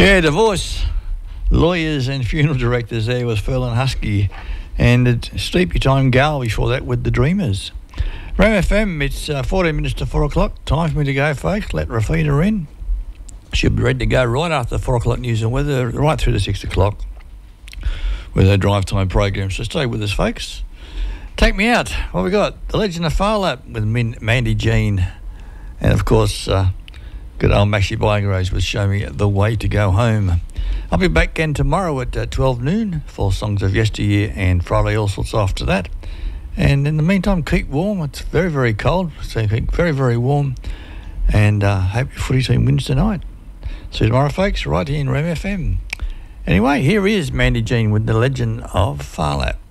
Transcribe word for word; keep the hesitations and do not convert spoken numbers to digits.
Yeah, divorce lawyers and funeral directors there was Furlan Husky, and it's Sleepy Time Gal before that with the Dreamers. Ram F M, it's uh, fourteen minutes to four o'clock. Time for me to go, folks. Let Rafina in. She'll be ready to go right after the four o'clock news and weather, right through to six o'clock with her drive time program. So stay with us, folks. Take me out. What we got? The Legend of Phar Lap with Min- Mandy Jean. And, of course, uh, good old Maxie Bygrose was showing me the way to go home. I'll be back again tomorrow at uh, twelve noon for Songs of Yesteryear and Friday All Sorts after that. And in the meantime, keep warm. It's very, very cold. So keep very, very warm. And uh, hope your footy team wins tonight. See you tomorrow, folks, right here in Ram F M. Anyway, here is Mandy Jean with The Legend of Phar Lap.